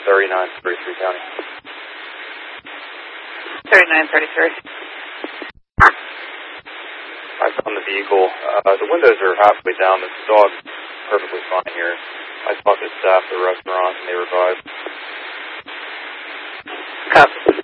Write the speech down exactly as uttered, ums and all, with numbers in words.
thirty-nine thirty-three County. thirty-nine thirty-three. I found the vehicle. Uh, the windows are halfway down. The dog's perfectly fine here. I talked to staff at the restaurant and they revived. Copy.